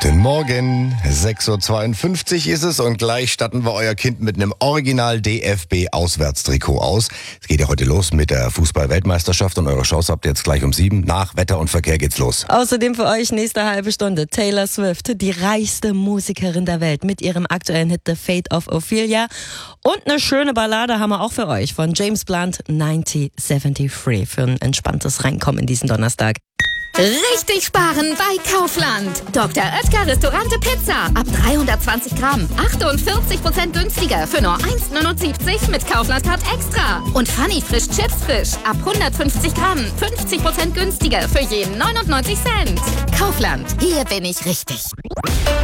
Guten Morgen, 6.52 Uhr ist es und gleich statten wir euer Kind mit einem Original DFB-Auswärtstrikot aus. Es geht ja heute los mit der Fußball-Weltmeisterschaft und eure Chance habt ihr jetzt gleich um 7. Nach Wetter und Verkehr geht's los. Außerdem für euch nächste halbe Stunde Taylor Swift, die reichste Musikerin der Welt mit ihrem aktuellen Hit The Fate of Ophelia. Und eine schöne Ballade haben wir auch für euch von James Blunt, 1973, für ein entspanntes Reinkommen in diesen Donnerstag. Richtig sparen bei Kaufland. Dr. Oetker Restaurante Pizza. Ab 320 Gramm. 48% günstiger für nur 1,79 mit Kaufland-Card extra. Und Funny Frisch Chips Frisch. Ab 150 Gramm. 50% günstiger für jeden 99 Cent. Kaufland. Hier bin ich richtig.